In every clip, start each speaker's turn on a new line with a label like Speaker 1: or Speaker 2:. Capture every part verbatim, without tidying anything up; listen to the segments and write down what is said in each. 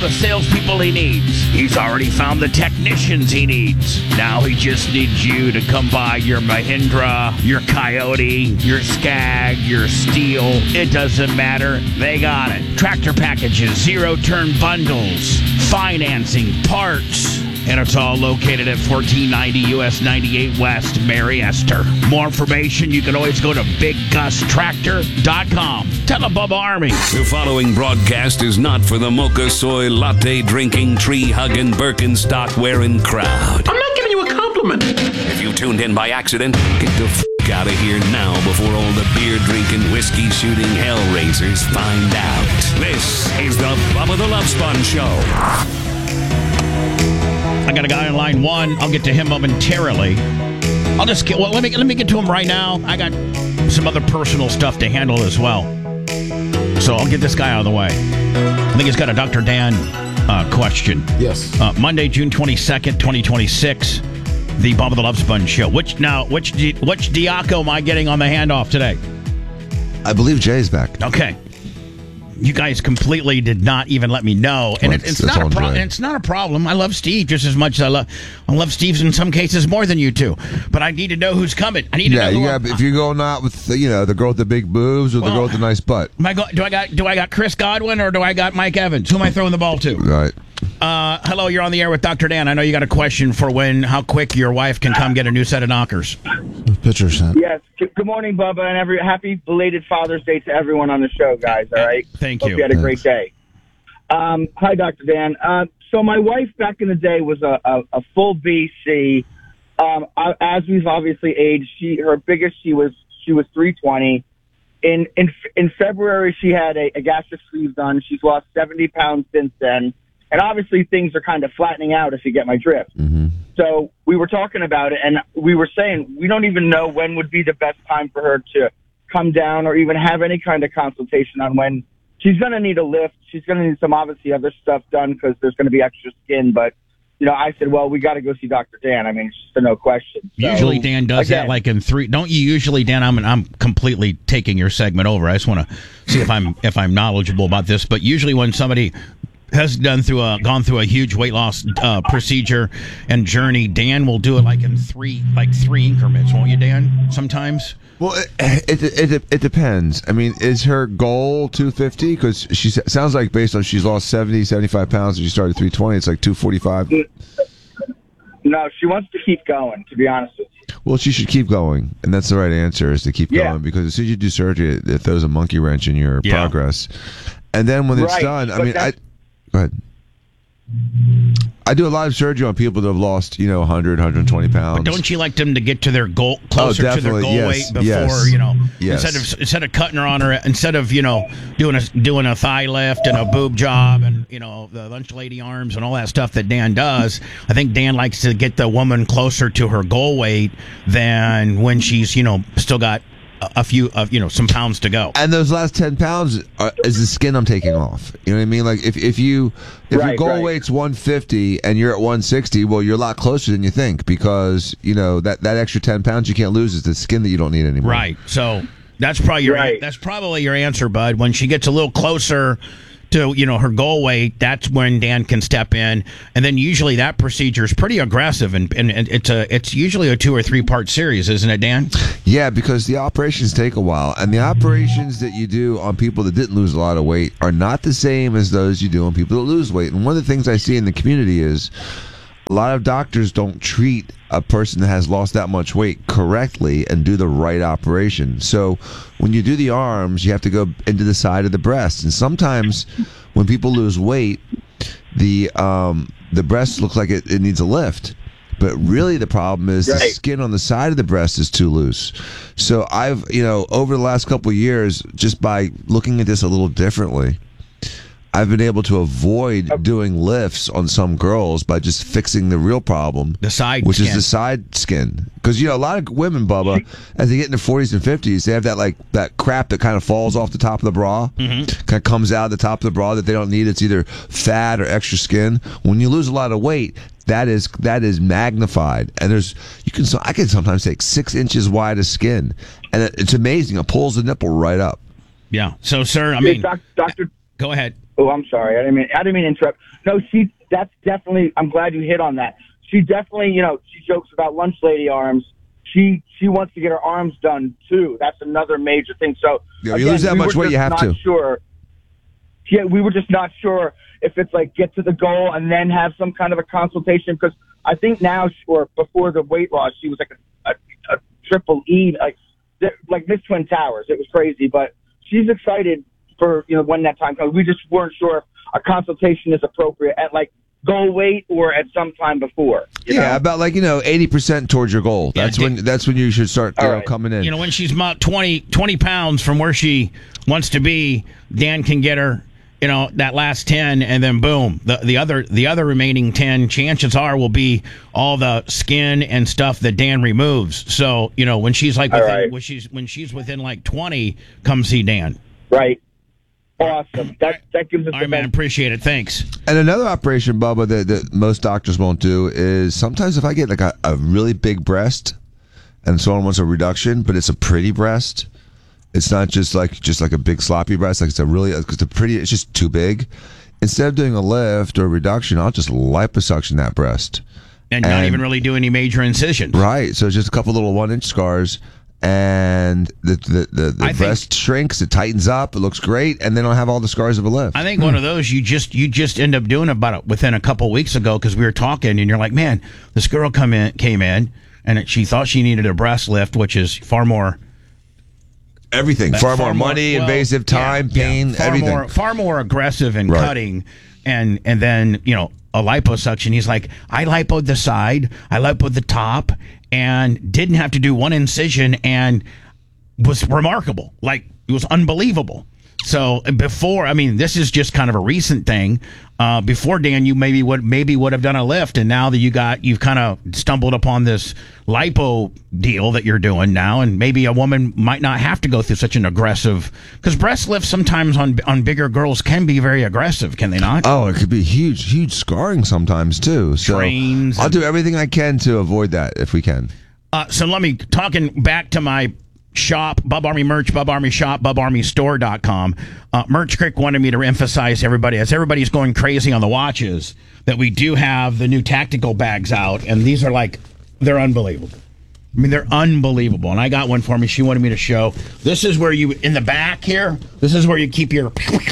Speaker 1: the salespeople he needs. He's already found the technicians he needs. Now he just needs you to come by your Mahindra, your Coyote, your Skag, your Steel. It doesn't matter. They got it. Tractor packages, zero-turn bundles, financing, parts. And it's all located at fourteen ninety U S ninety-eight West, Mary Esther. More information, you can always go to big gus tractor dot com. Tell the Bubba Army.
Speaker 2: The following broadcast is not for the mocha soy latte drinking, tree hugging, Birkenstock wearing crowd.
Speaker 3: I'm not giving you a compliment.
Speaker 2: If you tuned in by accident, get the f out of here now before all the beer drinking, whiskey shooting hellraisers find out. This is the Bubba the Love Sponge Show.
Speaker 1: I got a guy on line one. I'll get to him momentarily. I'll just get, well, let me let me get to him right now. I got some other personal stuff to handle as well. So I'll get this guy out of the way. I think he's got a Doctor Dan uh, question.
Speaker 4: Yes.
Speaker 1: Uh, Monday, June twenty-second, twenty twenty-six, the Bubba the Love Sponge Show. Which now, which Di- which Diaco am I getting on the handoff today?
Speaker 4: I believe Jay's back.
Speaker 1: Okay. You guys completely did not even let me know, and
Speaker 4: Well,
Speaker 1: it, it's,
Speaker 4: it's
Speaker 1: not a
Speaker 4: all
Speaker 1: pro-
Speaker 4: Jay.
Speaker 1: it's not a problem. I love Steve just as much as I love I love Steve in some cases more than you two. But I need to know who's coming. I need to
Speaker 4: Yeah,
Speaker 1: know. Who
Speaker 4: you
Speaker 1: I'm-
Speaker 4: got. If you're going out with the, you know the girl with the big boobs or the
Speaker 1: Well,
Speaker 4: girl with the nice butt,
Speaker 1: Am I go- do I got do I got Chris Godwin or do I got Mike Evans? Who am I throwing the ball to?
Speaker 4: right?
Speaker 1: Uh, hello, you're on the air with Doctor Dan. I know you got a question for when how quick your wife can come get a new set of knockers.
Speaker 4: Pitcher sent.
Speaker 5: Yes. Good good morning, Bubba, and every happy belated Father's Day to everyone on the show, guys. All right.
Speaker 1: Thank
Speaker 5: Hope
Speaker 1: you.
Speaker 5: you had a
Speaker 4: Thanks.
Speaker 5: great day. Um, hi, Doctor Dan. Uh, so my wife back in the day was a, a, a full B C. Um, I, as we've obviously aged, she her biggest she was she was three twenty. In in in February, she had a, a gastric sleeve done. She's lost seventy pounds since then, and obviously things are kind of flattening out. If you get my drift.
Speaker 4: Mm-hmm.
Speaker 5: So we were talking about it, and we were saying we don't even know when would be the best time for her to come down or even have any kind of consultation on when she's going to need a lift. She's going to need some obviously other stuff done because there's going to be extra skin. But, you know, I said, well, we got to go see Doctor Dan. I mean, it's just a no question. So,
Speaker 1: Usually Dan does
Speaker 5: again,
Speaker 1: that like in three. Don't you usually, Dan? I'm I'm completely taking your segment over. I just want to see if I'm if I'm knowledgeable about this. But usually when somebody has done through a gone through a huge weight loss uh, procedure and journey, Dan will do it like in three like three increments, won't you, Dan? Sometimes.
Speaker 4: Well, it, it it it depends. I mean, is her goal two fifty? Because she s- sounds like based on she's lost seventy, seventy-five pounds and she started three twenty. It's like two forty-five.
Speaker 5: No, she wants to keep going, to be honest with you.
Speaker 4: Well, she should keep going, and that's the right answer is to keep
Speaker 5: Yeah.
Speaker 4: going because as soon as you do surgery, it, it throws a monkey wrench in your
Speaker 1: Yeah.
Speaker 4: progress. And then when it's
Speaker 5: Right,
Speaker 4: done, I
Speaker 5: but
Speaker 4: mean, I
Speaker 5: that's-
Speaker 4: go ahead. I do a lot of surgery on people that have lost, you know, one hundred, one hundred twenty pounds.
Speaker 1: But don't you like them to get to their goal closer to their
Speaker 4: definitely,
Speaker 1: goal
Speaker 4: yes,
Speaker 1: weight before
Speaker 4: yes,
Speaker 1: you know
Speaker 4: yes.
Speaker 1: instead of instead of cutting her on her instead of you know doing a doing a thigh lift and a boob job and you know the lunch lady arms and all that stuff that Dan does. I think Dan likes to get the woman closer to her goal weight than when she's you know still got a, a few of you know some pounds to go.
Speaker 4: And those last ten pounds are, is the skin I'm taking off. You know what I mean? Like if, if you if your
Speaker 5: Right,
Speaker 4: goal
Speaker 5: right.
Speaker 4: weight's one fifty and you're at one sixty, well, you're a lot closer than you think because you know that, that extra ten pounds you can't lose is the skin that you don't need anymore.
Speaker 1: Right. So that's probably your
Speaker 5: Right.
Speaker 1: that's probably your answer, bud. When she gets a little closer to you know her goal weight, that's when Dan can step in, and then usually that procedure is pretty aggressive, and, and, and it's a it's usually a two or three part series, isn't it, Dan?
Speaker 4: Yeah, because the operations take a while, and the operations that you do on people that didn't lose a lot of weight are not the same as those you do on people that lose weight. And one of the things I see in the community is a lot of doctors don't treat a person that has lost that much weight correctly and do the right operation. So when you do the arms, you have to go into the side of the breast. And sometimes when people lose weight, the um, the breast looks like it, it needs a lift. But really the problem is the
Speaker 5: Right.
Speaker 4: skin on the side of the breast is too loose. So I've, you know, over the last couple of years, just by looking at this a little differently, I've been able to avoid doing lifts on some girls by just fixing the real problem,
Speaker 1: The side
Speaker 4: which
Speaker 1: skin.
Speaker 4: is the side skin. Because you know, a lot of women, Bubba, as they get in their forties and fifties, they have that like that crap that kind of falls off the top of the bra,
Speaker 1: Mm-hmm.
Speaker 4: kind of comes out of the top of the bra that they don't need. It's either fat or extra skin. When you lose a lot of weight, that is that is magnified, and there's you can so I can sometimes take six inches wide of skin, and it, it's amazing. It pulls the nipple right up.
Speaker 1: Yeah. So, sir, I
Speaker 5: Hey,
Speaker 1: mean,
Speaker 5: doc, Doctor
Speaker 1: go ahead.
Speaker 5: Oh, I'm sorry. I didn't mean I didn't mean to interrupt. No, she. That's definitely. I'm glad you hit on that. She definitely, you know, she jokes about lunch lady arms. She she wants to get her arms done too. That's another major thing. So
Speaker 4: yeah, you
Speaker 5: again,
Speaker 4: lose that
Speaker 5: we
Speaker 4: much
Speaker 5: were
Speaker 4: weight, you
Speaker 5: just
Speaker 4: have
Speaker 5: not
Speaker 4: to.
Speaker 5: Sure. Yeah, we were just not sure if it's like get to the goal and then have some kind of a consultation, because I think now, or before the weight loss, she was like a, a, a triple E, like like Miss Twin Towers. It was crazy, but she's excited for, you know, when that time comes. We just weren't sure if a consultation is appropriate at like goal weight or at some time before. You
Speaker 4: yeah,
Speaker 5: know?
Speaker 4: about like, you know, eighty percent towards your goal.
Speaker 1: Yeah,
Speaker 4: That's
Speaker 1: d-
Speaker 4: when that's when you should start, you
Speaker 5: All
Speaker 4: know,
Speaker 5: right.
Speaker 4: coming in.
Speaker 1: You know, when she's about twenty, twenty pounds from where she wants to be, Dan can get her, you know, that last ten, and then boom, the the other the other remaining ten, chances are, will be all the skin and stuff that Dan removes. So, you know, when she's like
Speaker 5: All
Speaker 1: within,
Speaker 5: right.
Speaker 1: when she's when she's within like twenty, come see Dan.
Speaker 5: Right. Awesome. That that gives us
Speaker 1: All
Speaker 5: the
Speaker 1: right, man,
Speaker 5: best.
Speaker 1: appreciate it. Thanks.
Speaker 4: And another operation, Bubba, that, that most doctors won't do is sometimes if I get like a, a really big breast and someone wants a reduction, but it's a pretty breast, it's not just like just like a big sloppy breast, like it's a really, it's a pretty, it's just too big. Instead of doing a lift or a reduction, I'll just liposuction that breast.
Speaker 1: And, not
Speaker 4: And-
Speaker 1: even really do any major incisions.
Speaker 4: Right. So it's just a couple little one inch scars. And the the, the, the
Speaker 1: I think-
Speaker 4: breast shrinks, it tightens up, it looks great, and then I'll have all the scars of a lift.
Speaker 1: I think one of those you just you just end up doing about it within a couple weeks ago, because we were talking and you're like, man, this girl come in came in and it, she thought she needed a breast lift, which is far more
Speaker 4: Everything. Far, more money,
Speaker 1: well,
Speaker 4: invasive, time,
Speaker 1: yeah,
Speaker 4: pain,
Speaker 1: yeah, far
Speaker 4: everything.
Speaker 1: more far more aggressive and
Speaker 4: Right.
Speaker 1: cutting, and and then you know a liposuction. He's like, I lipoed the side, I lipoed the top, and didn't have to do one incision, and was remarkable. Like, it was unbelievable. So before, I mean, this is just kind of a recent thing. Uh, before, Dan, you maybe would maybe would have done a lift, and now that you got you've kind of stumbled upon this lipo deal that you're doing now, and maybe a woman might not have to go through such an aggressive, because breast lifts sometimes on on bigger girls can be very aggressive, can they not?
Speaker 4: Oh, it could be huge, huge scarring sometimes too. So
Speaker 1: Trains
Speaker 4: I'll
Speaker 1: and-
Speaker 4: do everything I can to avoid that if we can.
Speaker 1: Uh, so let me, talking back to my shop, Bub Army merch, Bub Army shop, bub army store dot com. Uh, Merch Crick wanted me to emphasize everybody, as everybody's going crazy on the watches, that we do have the new tactical bags out, and these are like, they're unbelievable. I mean, they're unbelievable. And I got one for me. She wanted me to show. This is where you, in the back here, this is where you keep your,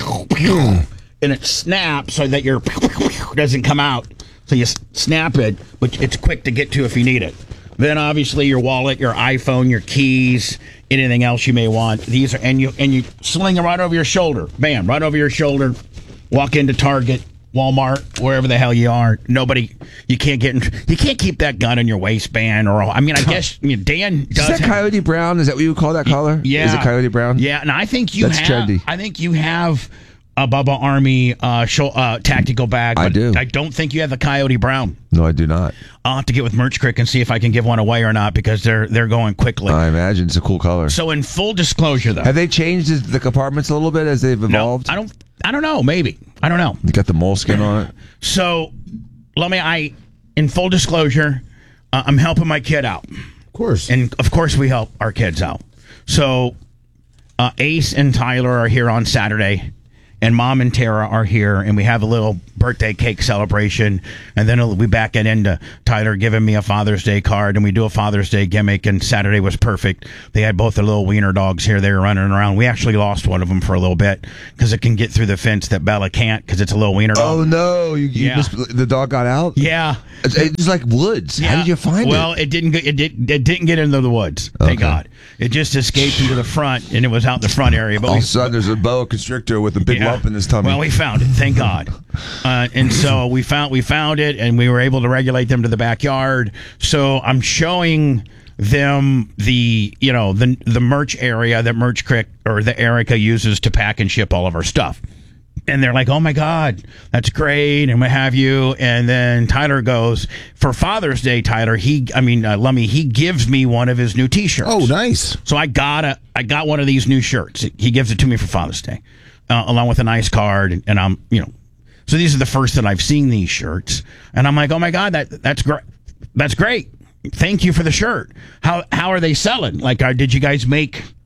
Speaker 1: and it snaps so that your doesn't come out. So you s- snap it, but it's quick to get to if you need it. Then obviously your wallet, your iPhone, your keys, anything else you may want. These are, and you and you sling them right over your shoulder. Bam, right over your shoulder. Walk into Target, Walmart, wherever the hell you are. Nobody, you can't get in, you can't keep that gun in your waistband, or I mean, I guess I mean, Dan
Speaker 4: Is
Speaker 1: does
Speaker 4: that
Speaker 1: have-
Speaker 4: Coyote Brown? Is that what you would call that color?
Speaker 1: yeah.
Speaker 4: Is it Coyote Brown?
Speaker 1: Yeah, and I think you
Speaker 4: That's
Speaker 1: have.
Speaker 4: trendy.
Speaker 1: I think you have a Bubba Army uh, show, uh, tactical bag.
Speaker 4: I
Speaker 1: but
Speaker 4: do.
Speaker 1: I don't think you have the Coyote Brown.
Speaker 4: No, I do not.
Speaker 1: I'll have to get with Merch Crick and see if I can give one away or not, because they're they're going quickly.
Speaker 4: I imagine it's a cool color.
Speaker 1: So in full disclosure, though,
Speaker 4: Have they changed the- the compartments a little bit as they've
Speaker 1: no,
Speaker 4: evolved?
Speaker 1: I don't. I don't know. Maybe I don't know.
Speaker 4: You got the moleskin on it.
Speaker 1: So let me. I in full disclosure, uh, I'm helping my kid out.
Speaker 3: Of course.
Speaker 1: And of course, we help our kids out. So uh, Ace and Tyler are here on Saturday, and Mom and Tara are here, and we have a little birthday cake celebration. And then it'll be back at into Tyler giving me a Father's Day card, and we do a Father's Day gimmick. And Saturday was perfect. They had both the little wiener dogs here. They were running around. We actually lost one of them for a little bit because it can get through the fence that Bella can't, because it's a little wiener dog.
Speaker 4: Oh no! You, you
Speaker 1: Yeah.
Speaker 4: missed, the dog got out.
Speaker 1: Yeah.
Speaker 4: It's, it's like woods. How
Speaker 1: Yeah.
Speaker 4: did you find
Speaker 1: well,
Speaker 4: it?
Speaker 1: it didn't. Go, it did. It didn't get into the woods. Thank
Speaker 4: Okay.
Speaker 1: God. It just escaped into the front, and it was out in the front area. But
Speaker 4: All
Speaker 1: we,
Speaker 4: of a sudden, there's a boa constrictor with a big
Speaker 1: yeah.
Speaker 4: lump in his tummy.
Speaker 1: Well, we found it. Thank God. Uh, and so we found we found it, and we were able to regulate them to the backyard. So I'm showing them the you know the the merch area that Merch Crick or the Erica uses to pack and ship all of our stuff. And they're like, oh, my God, that's great, and what have you. And then Tyler goes, for Father's Day, Tyler, he, I mean, uh, Lummy, he gives me one of his new T-shirts.
Speaker 3: Oh, nice.
Speaker 1: So I got a, I got one of these new shirts. He gives it to me for Father's Day, uh, along with a nice card. And, and I'm, you know, so these are the first that I've seen these shirts. And I'm like, oh, my God, that that's great. That's great. Thank you for the shirt. How how are they selling? Like, uh, did you guys make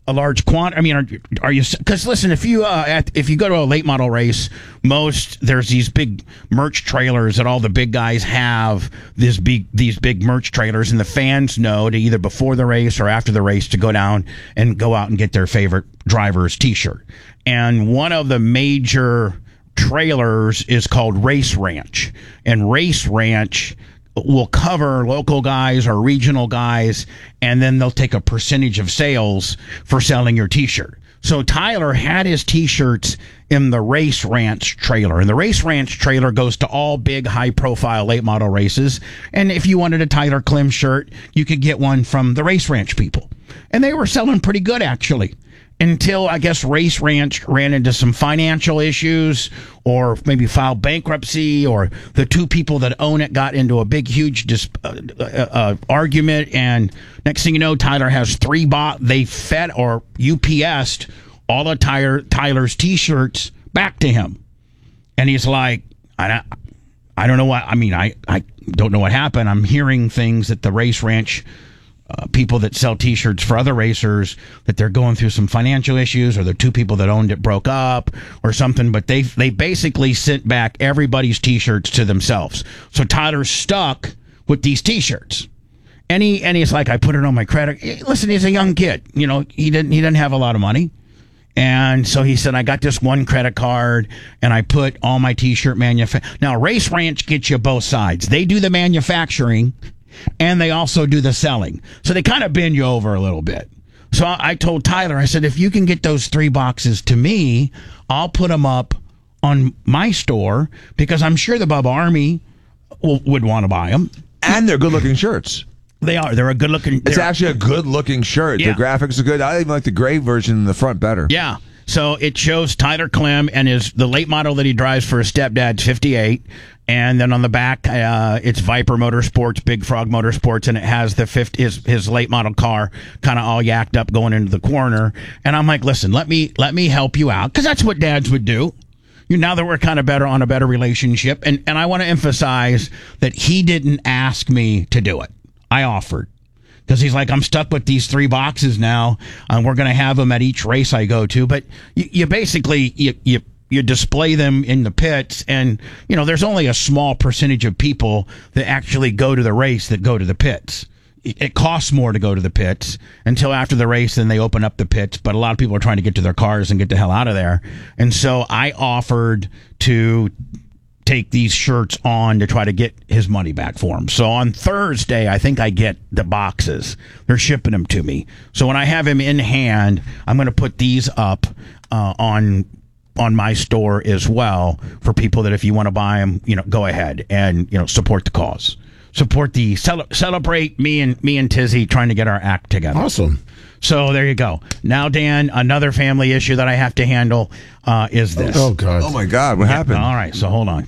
Speaker 3: a large quant. I mean, are, are you? Because listen, if you uh, at, if you go to a late model race, most there's these big merch trailers that all the big guys have. This big these big merch trailers, and the fans know to either before the race or after the race to go down and go out and get their favorite driver's T-shirt. And one of the major trailers is called Race Ranch, and Race Ranch will cover local guys or regional guys, and then they'll take a percentage of sales for selling your T-shirt. So Tyler had his T-shirts in the Race Ranch trailer, and the Race Ranch trailer goes to all big, high-profile late model races. And if you wanted a Tyler Klim shirt, you could get one from the Race Ranch people, and they were selling pretty good actually. Until, I guess, Race Ranch ran into some financial issues or maybe filed bankruptcy, or the two people that own it got into a big, huge dis- uh, uh, uh, argument. And next thing you know, Tyler has three bot. They fed or U P S'd all of Tyler, Tyler's T-shirts back to him. And he's like, I don't, I don't know what, I mean, I, I don't know what happened. I'm hearing things that the Race Ranch Uh, people that sell T-shirts for other racers, that they're going through some financial issues, or the two people that owned it broke up or something, but they they basically sent back everybody's T-shirts to themselves. So Tyler's stuck with these T-shirts. And he and he's like, I put it on my credit. Listen, he's a young kid. You know, he didn't he didn't have a lot of money. And so he said, I got this one credit card, and I put all my T-shirt manufacturing. Now, Race Ranch gets you both sides. They do the manufacturing, and they also do the selling. So they kind of bend you over a little bit. So I told Tyler, I said, if you can get those three boxes to me, I'll put them up on my store, because I'm sure the Bubba Army will, would want to buy them.
Speaker 4: And they're good-looking shirts.
Speaker 3: They are. They're a good-looking...
Speaker 4: It's actually a good-looking shirt.
Speaker 3: Yeah.
Speaker 4: The graphics are good. I even like the gray version in the front better.
Speaker 3: Yeah. So it shows Tyler Klim, and his the late model that he drives for his stepdad's fifty-eight. And then on the back, uh, it's Viper Motorsports, Big Frog Motorsports, and it has the fifty, his his late model car kind of all yacked up going into the corner. And I'm like, listen, let me let me help you out, because that's what dads would do. You now that we're kind of better on a better relationship, and and I want to emphasize that he didn't ask me to do it. I offered. Because he's like, I'm stuck with these three boxes now, and we're going to have them at each race I go to. But you, you basically, you, you you display them in the pits, and, you know, there's only a small percentage of people that actually go to the race that go to the pits. It costs more to go to the pits until after the race, then they open up the pits. But a lot of people are trying to get to their cars and get the hell out of there. And so I offered to take these shirts on to try to get his money back for him. So on Thursday, I think I get the boxes. They're shipping them to me. So when I have him in hand, I'm going to put these up uh, on on my store as well, for people that if you want to buy them, you know, go ahead and, you know, support the cause. Support the cel- celebrate me and me and Tizzy trying to get our act together.
Speaker 6: Awesome.
Speaker 3: So there you go. Now, Dan, another family issue that I have to handle uh, is this.
Speaker 6: Oh, God.
Speaker 4: Oh, my God. What
Speaker 3: Yeah,
Speaker 4: happened?
Speaker 3: All right, so hold on.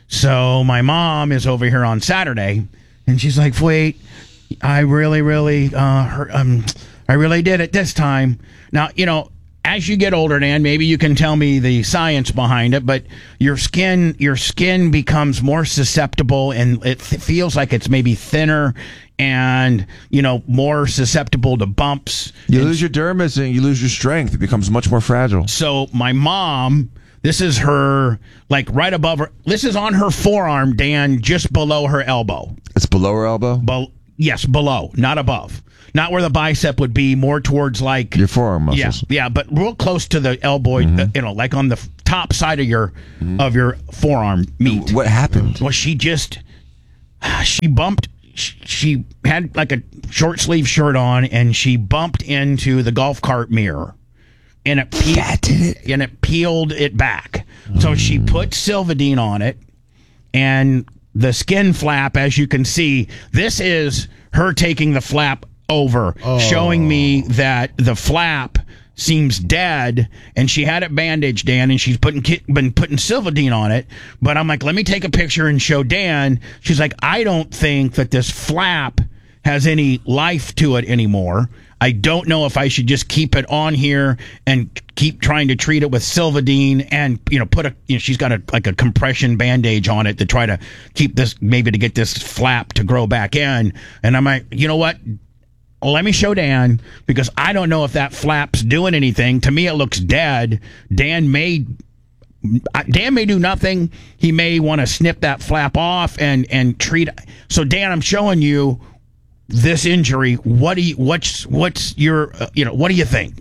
Speaker 3: So my mom is over here on Saturday, and she's like, wait, I really, really, uh, hurt, um, I really did it this time. Now, you know, as you get older, Dan, maybe you can tell me the science behind it, but your skin, your skin becomes more susceptible, and it th- feels like it's maybe thinner and, you know, more susceptible to bumps.
Speaker 4: You
Speaker 3: And
Speaker 4: lose your dermis and you lose your strength. It becomes much more fragile.
Speaker 3: so my mom, this is her, like right above her, this is on her forearm, Dan, just below her elbow.
Speaker 4: It's below her elbow?
Speaker 3: Be- yes, below, not above. Not where the bicep would be, more towards like...
Speaker 4: Your forearm muscles.
Speaker 3: Yeah, yeah, but real close to the elbow,
Speaker 4: Mm-hmm.
Speaker 3: uh, you know, like on the f- top side of your of your forearm meat.
Speaker 4: What happened?
Speaker 3: Well, she just, she bumped, she, she had like a short sleeve shirt on, and she bumped into the golf cart mirror. And it, pe-
Speaker 4: That did it?
Speaker 3: and it peeled it back. So she put Silvadene on it, and the skin flap, as you can see, this is her taking the flap over, showing me that the flap seems dead, and she had it bandaged, Dan, and she's putting been putting Silvadene on it. But I'm like, let me take a picture and show Dan. She's like, I don't think that this flap has any life to it anymore. I don't know if I should just keep it on here and keep trying to treat it with Silvadene, and, you know, put a, you know, she's got a, like a compression bandage on it to try to keep this, maybe to get this flap to grow back in. And I'm like, you know what? let me show Dan, because I don't know if that flap's doing anything. To me, it looks dead. Dan may Dan may do nothing. He may want to snip that flap off and and treat. So Dan, I'm showing you this injury. What do you what's what's your uh, you know what do you think?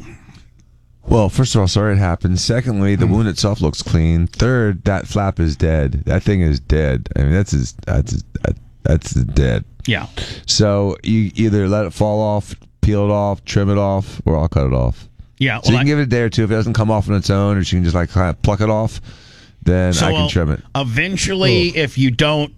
Speaker 4: Well, first of all, sorry it happened. Secondly, the mm. wound itself looks clean. Third, that flap is dead. That thing is dead. I mean, that's his, that's his, that's dead.
Speaker 3: Yeah.
Speaker 4: So you either let it fall off, peel it off, trim it off, or I'll cut it off.
Speaker 3: Yeah.
Speaker 4: Well, so you can
Speaker 3: I,
Speaker 4: give it a day or two. If it doesn't come off on its own, or you can just like kind of pluck it off, then
Speaker 3: so
Speaker 4: I can
Speaker 3: uh,
Speaker 4: trim it.
Speaker 3: Eventually, Ugh. if you don't,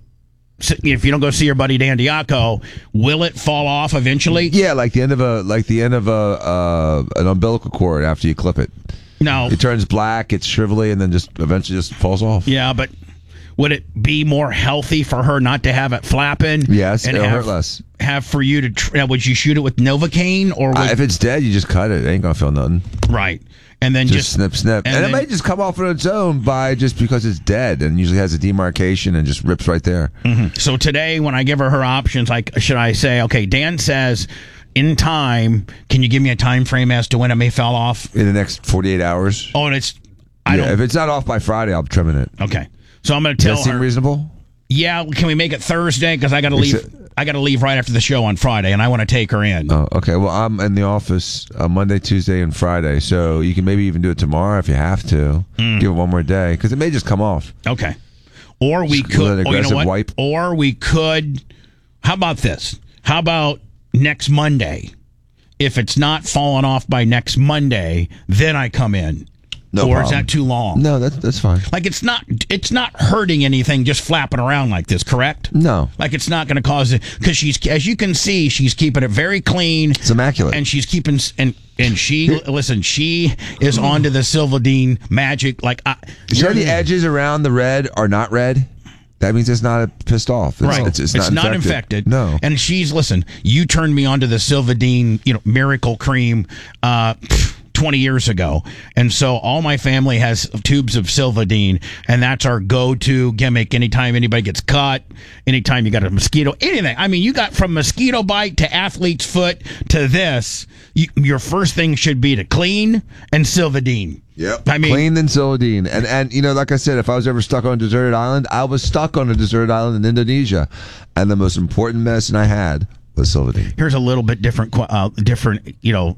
Speaker 3: if you don't go see your buddy Dan Diaco, will it fall off eventually?
Speaker 4: Yeah, like the end of a like the end of a uh, an umbilical cord after you clip it.
Speaker 3: No,
Speaker 4: it turns black, it's shrivelly, and then just eventually just falls off.
Speaker 3: Yeah, but would it be more healthy for her not to have it flapping?
Speaker 4: Yes,
Speaker 3: and
Speaker 4: it'll
Speaker 3: have,
Speaker 4: hurt less.
Speaker 3: Have for you to tr- would you shoot it with Novocaine or would,
Speaker 4: uh, if it's dead, you just cut it. It ain't gonna feel nothing.
Speaker 3: Right. And then
Speaker 4: just,
Speaker 3: just
Speaker 4: snip, snip, and, and then, it may just come off on its own by just because it's dead, and usually has a demarcation and just rips right there.
Speaker 3: Mm-hmm. So today, when I give her her options, like should I say, okay, Dan says, in time, can you give me a time frame as to when it may fall off?
Speaker 4: In the next forty-eight hours.
Speaker 3: Oh, and it's I
Speaker 4: yeah,
Speaker 3: don't.
Speaker 4: If it's not off by Friday, I'll trim it.
Speaker 3: Okay, so I'm going to tell
Speaker 4: Does that
Speaker 3: her.
Speaker 4: Seem reasonable?
Speaker 3: Yeah, can we make it Thursday? Because I got to leave. Except, I got to leave right after the show on Friday, and I want to take her in.
Speaker 4: Oh, okay. Well, I'm in the office uh, Monday, Tuesday, and Friday, so you can maybe even do it tomorrow if you have to. Mm. Give it one more day because it may just come off.
Speaker 3: Okay. Or we
Speaker 4: just
Speaker 3: could. Oh, you know what?
Speaker 4: Wipe.
Speaker 3: Or we could. How about this? How about next Monday? If it's not falling off by next Monday, then I come in.
Speaker 4: No
Speaker 3: or
Speaker 4: problem.
Speaker 3: Is that too long?
Speaker 4: No, that's that's fine.
Speaker 3: Like it's not it's not hurting anything just flapping around like this, correct?
Speaker 4: No.
Speaker 3: Like it's not going to cause it because she's as you can see she's keeping it very clean.
Speaker 4: It's immaculate.
Speaker 3: And she's keeping and and she listen she is onto the Silvadene magic. Like I,
Speaker 4: you know the edges around the red are not red. That means it's not pissed off. It's,
Speaker 3: right.
Speaker 4: It's, it's,
Speaker 3: it's
Speaker 4: not,
Speaker 3: not
Speaker 4: infected.
Speaker 3: infected.
Speaker 4: No.
Speaker 3: And she's listen. You turned me onto the Silvadene, you know, miracle cream. Uh, twenty years ago, and so all my family has tubes of Silvadene, and that's our go-to gimmick anytime anybody gets cut, anytime you got a mosquito, anything. I mean, you got from mosquito bite to athlete's foot to this, you, your first thing should be to clean and Silvadene.
Speaker 4: Yep.
Speaker 3: I mean,
Speaker 4: clean and Silvadene. And, and, you know, like I said, if I was ever stuck on a deserted island, I was stuck on a deserted island in Indonesia, and the most important medicine I had was Silvadene.
Speaker 3: Here's a little bit different, uh, different, you know,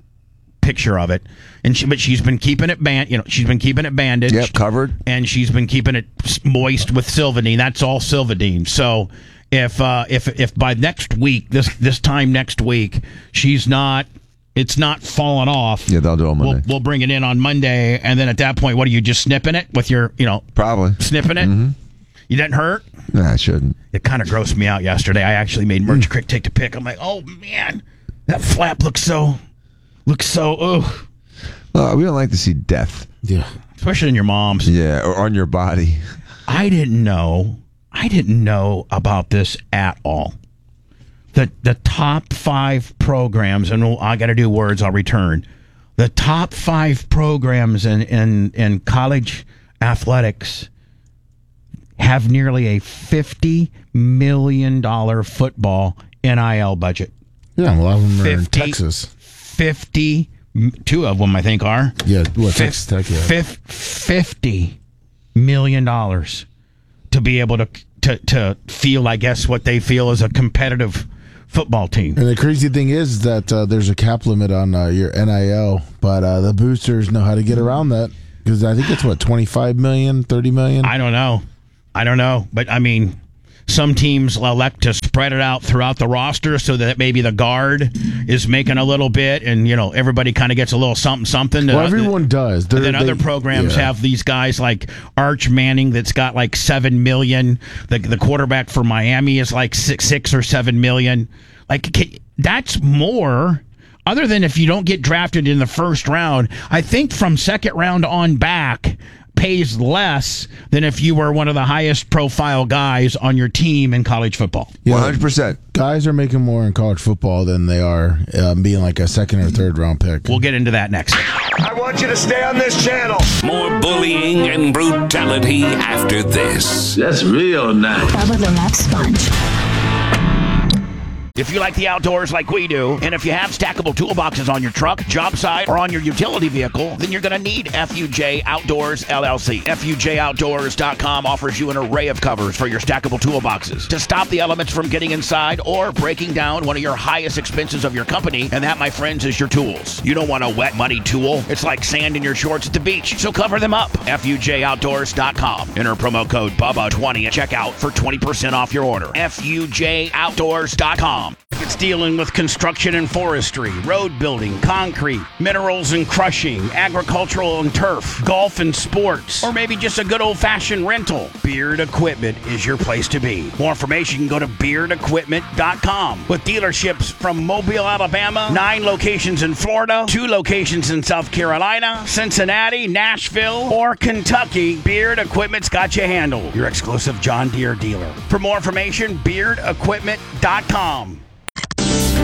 Speaker 3: picture of it, and she, but she's been keeping it band, you know, she's been keeping it bandaged,
Speaker 4: yep, covered,
Speaker 3: and she's been keeping it moist with Silvadene. That's all Silvadene. So if uh, if if by next week, this this time next week, she's not, it's not falling off.
Speaker 4: Yeah, they'll do it on Monday.
Speaker 3: We'll, we'll bring it in on Monday, and then at that point, what are you just snipping it with your, you know,
Speaker 4: probably
Speaker 3: snipping it?
Speaker 4: Mm-hmm.
Speaker 3: You didn't hurt?
Speaker 4: Nah, I shouldn't.
Speaker 3: It kind of grossed me out yesterday. I actually made Merch Crick take the pick. I'm like, oh man, that flap looks so. Looks so, oh.
Speaker 4: Well, we don't like to see death.
Speaker 6: Yeah.
Speaker 3: Especially in your mom's.
Speaker 4: Yeah, or on your body.
Speaker 3: I didn't know. I didn't know about this at all. The the top five programs, and I got to do words, I'll return. The top five programs in, in, in college athletics have nearly a fifty million dollars football N I L budget.
Speaker 6: Yeah, a lot of them are in
Speaker 3: fifty
Speaker 6: Texas.
Speaker 3: fifty, two of them I think are.
Speaker 6: Yeah, well,
Speaker 3: Fif-
Speaker 6: Texas Tech, yeah.
Speaker 3: Fif- fifty million dollars to be able to, to to feel, I guess, what they feel is a competitive football team.
Speaker 6: And the crazy thing is that uh, there's a cap limit on uh, your N I L, but uh, the boosters know how to get around that because I think it's, what, twenty-five million, thirty million?
Speaker 3: I don't know. I don't know. But, I mean, some teams elect to spread it out throughout the roster so that maybe the guard is making a little bit and, you know, everybody kind of gets a little something, something.
Speaker 6: Well,
Speaker 3: uh,
Speaker 6: everyone does.
Speaker 3: But then
Speaker 6: they,
Speaker 3: other programs
Speaker 6: yeah.
Speaker 3: have these guys like Arch Manning that's got like seven million. The, the quarterback for Miami is like six, six or seven million. Like, that's more. Other than if you don't get drafted in the first round, I think from second round on back pays less than if you were one of the highest profile guys on your team in college football.
Speaker 6: Yeah,
Speaker 4: one hundred percent.
Speaker 6: Guys are making more in college football than they are um, being like a second or third round pick.
Speaker 3: We'll get into that next.
Speaker 7: I want you to stay on this channel.
Speaker 2: More bullying and brutality after this.
Speaker 7: That's real nice.
Speaker 8: Bubba the Love Sponge.
Speaker 3: If you like the outdoors like we do, and if you have stackable toolboxes on your truck, job site, or on your utility vehicle, then you're going to need F U J Outdoors, L L C. F U J outdoors dot com offers you an array of covers for your stackable toolboxes to stop the elements from getting inside or breaking down one of your highest expenses of your company, and that, my friends, is your tools. You don't want a wet, muddy tool. It's like sand in your shorts at the beach, so cover them up. F U J outdoors dot com. Enter promo code Bubba twenty at checkout for twenty percent off your order. F U J outdoors dot com. It's dealing with construction and forestry, road building, concrete, minerals and crushing, agricultural and turf, golf and sports, or maybe just a good old-fashioned rental. Beard Equipment is your place to be. More information, go to beard equipment dot com. With dealerships from Mobile, Alabama, nine locations in Florida, two locations in South Carolina, Cincinnati, Nashville, or Kentucky, Beard Equipment's got you handled. Your exclusive John Deere dealer. For more information, beard equipment dot com.